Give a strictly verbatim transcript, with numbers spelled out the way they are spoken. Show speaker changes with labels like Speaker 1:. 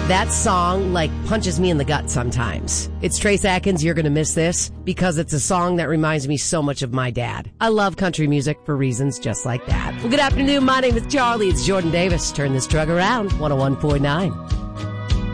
Speaker 1: That song, like, punches me in the gut sometimes. It's Trace Atkins, You're Gonna Miss This, because it's a song that reminds me so much of my dad. I love country music for reasons just like that. Well, good afternoon. My name is Charlie. It's Jordan Davis. Turn this drug around. one oh one point nine.